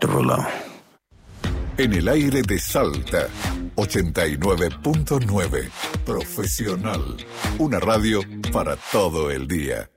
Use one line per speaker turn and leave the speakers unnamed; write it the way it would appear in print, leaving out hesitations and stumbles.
volado.
En el aire de Salta, 89.9. Profesional. Una radio para todo el día.